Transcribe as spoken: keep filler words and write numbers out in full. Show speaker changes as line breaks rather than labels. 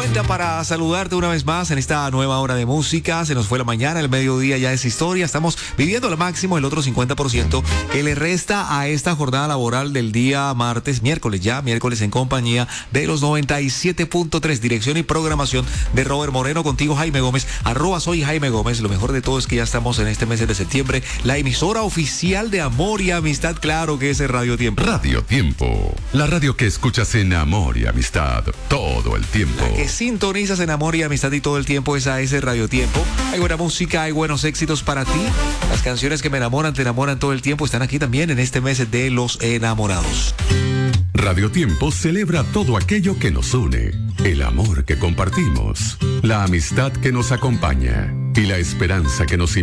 vuelta para saludarte una vez más en esta nueva hora de música. Se nos fue la mañana, el mediodía ya es historia. Estamos viviendo al máximo el otro cincuenta por ciento que le resta a esta jornada laboral del día martes, miércoles ya, miércoles en compañía de los noventa y siete punto tres. Dirección y programación de Robert Moreno, contigo Jaime Gómez, arroba soy Jaime Gómez. Lo mejor de todo es que ya estamos en este mes de septiembre, la emisora oficial de amor y amistad, claro que es el Radio Tiempo.
Radio Tiempo, la radio que escuchas en amor y amistad todo el tiempo.
La que sintonizas en amor y amistad y todo el tiempo es a ese Radio Tiempo. Hay buena música, hay buenos éxitos para ti. Las canciones que me enamoran, te enamoran todo el tiempo, están aquí también en este mes de los enamorados.
Radio Tiempo celebra todo aquello que nos une, el amor que compartimos, la amistad que nos acompaña y la esperanza que nos